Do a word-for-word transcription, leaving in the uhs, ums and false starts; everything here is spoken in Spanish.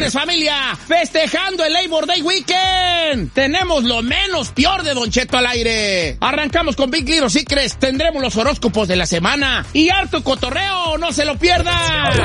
viernes, familia, festejando el Labor Day Weekend. Tenemos lo menos peor de Don Cheto al aire. Arrancamos con Big Little Secrets, tendremos los horóscopos de la semana y harto cotorreo, no se lo pierdan.